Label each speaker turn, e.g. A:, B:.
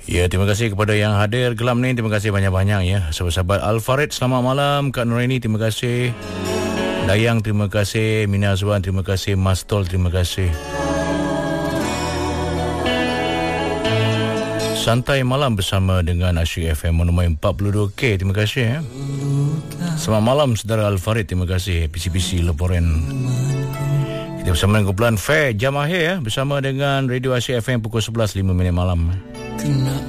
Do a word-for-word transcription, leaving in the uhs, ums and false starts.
A: Ya, terima kasih kepada yang hadir gelam ni. Terima kasih banyak-banyak ya. Sahabat-sahabat Al-Farid, selamat malam. Kak Nuraini, terima kasih. Dayang, terima kasih. Mina Azwan, terima kasih. Mas Tol, terima kasih. Santai malam bersama dengan Asyik F M Monomoy empat puluh dua K. Terima kasih ya. Selamat malam saudara Al-Farid. Terima kasih. P C P C Leporen. Kita bersama dengan kumpulan Fair jam akhir ya, bersama dengan Radio Asyik F M pukul sebelas lima minit malam.